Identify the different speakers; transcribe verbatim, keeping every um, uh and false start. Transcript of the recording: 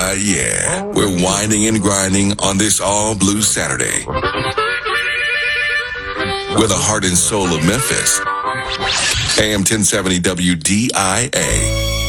Speaker 1: Uh, yeah. We're winding and grinding on this all blue Saturday. With the heart and soul of Memphis. A M ten seventy W D I A.